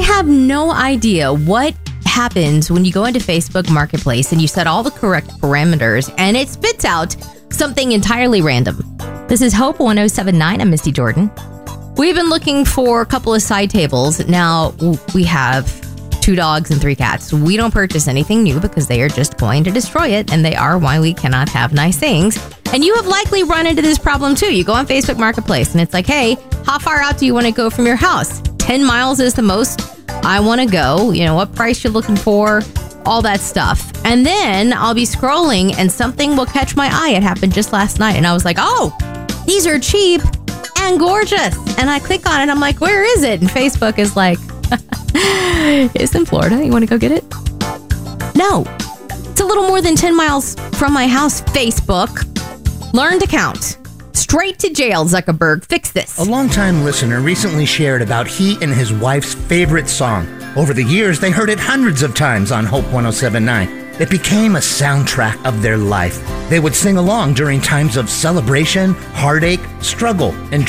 have no idea what happens when you go into Facebook Marketplace and you set all the correct parameters and it spits out something entirely random. This is Hope 1079. I'm Misty Jordan. We've been looking for a couple of side tables. Now, we have 2 dogs and 3 cats. We don't purchase anything new because they are just going to destroy it, and they are why we cannot have nice things. And you have likely run into this problem too. You go on Facebook Marketplace and it's like, hey, how far out do you want to go from your house? 10 miles is the most I want to go. You know, what price you're looking for, all that stuff. And then I'll be scrolling and something will catch my eye. It happened just last night. And I was like, oh, these are cheap and gorgeous. And I click on it. I'm like, where is it? And Facebook is like, it's in Florida. You want to go get it? No. It's a little more than 10 miles from my house, Facebook. Learn to count. Straight to jail, Zuckerberg. Fix this. A longtime listener recently shared about he and his wife's favorite song. Over the years, they heard it hundreds of times on Hope 1079. It became a soundtrack of their life. They would sing along during times of celebration, heartache, struggle, and